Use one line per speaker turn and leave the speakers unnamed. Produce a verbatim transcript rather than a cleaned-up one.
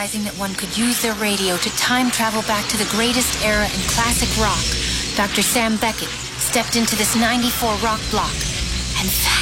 realizing that one could use their radio to time travel back to the greatest era in classic rock, Doctor Sam Beckett stepped into this ninety-four rock block and